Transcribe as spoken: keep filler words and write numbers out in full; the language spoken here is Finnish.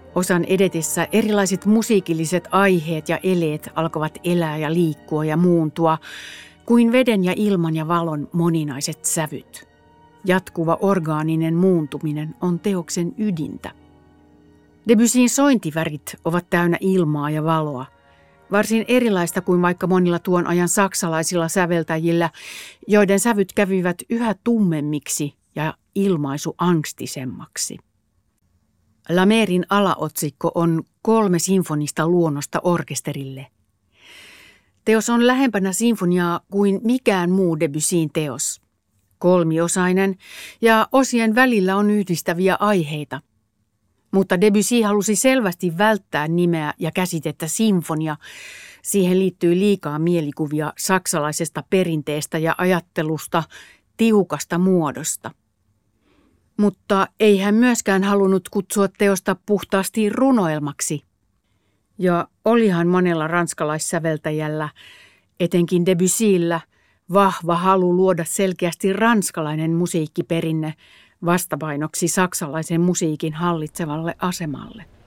Osan edetessä erilaiset musiikilliset aiheet ja eleet alkavat elää ja liikkua ja muuntua, kuin veden ja ilman ja valon moninaiset sävyt. Jatkuva orgaaninen muuntuminen on teoksen ydintä. Debussyn sointivärit ovat täynnä ilmaa ja valoa, varsin erilaista kuin vaikka monilla tuon ajan saksalaisilla säveltäjillä, joiden sävyt kävivät yhä tummemmiksi ja ilmaisu angstisemmaksi. La Merin alaotsikko on kolme sinfonista luonnosta orkesterille. Teos on lähempänä sinfoniaa kuin mikään muu Debussyn teos. Kolmiosainen ja osien välillä on yhdistäviä aiheita. Mutta Debussy halusi selvästi välttää nimeä ja käsitettä sinfonia. Siihen liittyy liikaa mielikuvia saksalaisesta perinteestä ja ajattelusta, tiukasta muodosta. Mutta ei hän myöskään halunnut kutsua teosta puhtaasti runoelmaksi. Ja olihan monella ranskalaissäveltäjällä, etenkin Debussyllä, vahva halu luoda selkeästi ranskalainen musiikkiperinne vastapainoksi saksalaisen musiikin hallitsevalle asemalle.